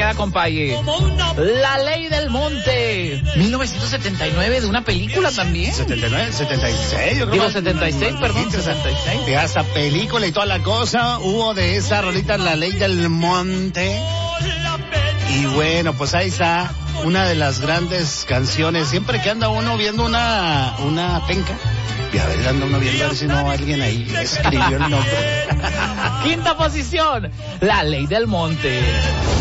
queda, compaye? La Ley del Monte. 1979, de una película también. 79, 76, yo creo. Digo 76, perdón, 76. De esa película y toda la cosa, hubo de esa rolita La Ley del Monte. Y bueno, pues ahí está una de las grandes canciones. Siempre que anda uno viendo una penca, y a ver, anda uno viendo a ver si no alguien ahí escribió el nombre. Quinta posición, La Ley del Monte.